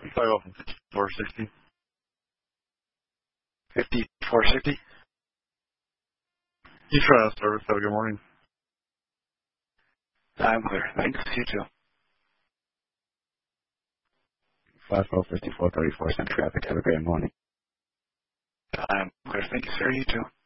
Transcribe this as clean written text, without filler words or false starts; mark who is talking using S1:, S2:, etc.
S1: 460.
S2: 5460?
S1: You try to service. Have a good morning.
S2: I'm clear. Thanks. You too.
S3: 5434 34 cent traffic. Have a great morning.
S2: I'm clear. Thank you, sir. You too.